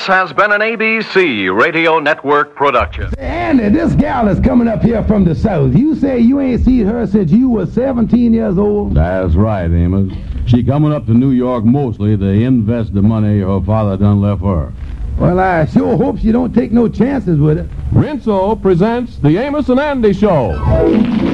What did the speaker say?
This has been an ABC Radio Network production. Andy, this gal is coming up here from the south. You say you ain't seen her since you were 17 years old? That's right, Amos. She coming up to New York mostly to invest the money her father done left her. Well, I sure hope she don't take no chances with it. Rinso presents the Amos and Andy Show.